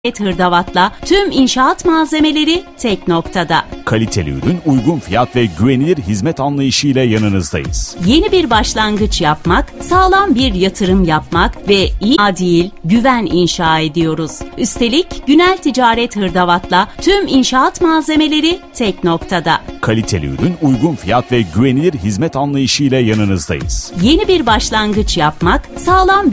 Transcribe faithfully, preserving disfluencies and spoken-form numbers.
Hırdavat'la tüm inşaat malzemeleri tek noktada. Kaliteli ürün, uygun fiyat ve güvenilir hizmet anlayışıyla yanınızdayız. Yeni bir başlangıç yapmak, sağlam bir yatırım yapmak ve iyi değil, güven inşa ediyoruz. Üstelik Günel Ticaret Hırdavat'la tüm inşaat malzemeleri tek noktada. Kaliteli ürün, uygun fiyat ve güvenilir hizmet anlayışıyla yanınızdayız. Yeni bir başlangıç yapmak, sağlam